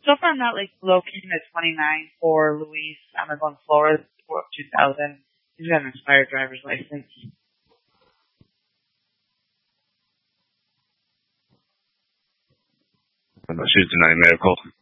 So far, I'm not like locating at 29 for Luis Amazon Flores for 2000. He's got an expired driver's license. She's denying medical.